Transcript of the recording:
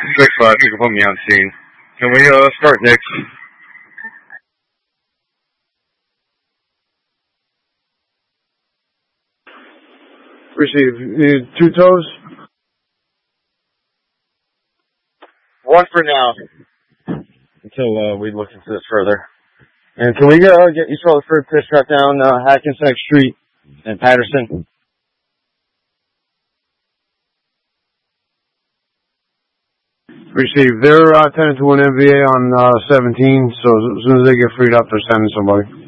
6-5, you can put me on scene. Can we start next? Receive. Need 2 toes? One for now. Until we look into this further. And can we get you saw the first pitch shot down Hackensack Street and Patterson? Receive. They're tending to an MVA on 17, so as soon as they get freed up, they're sending somebody.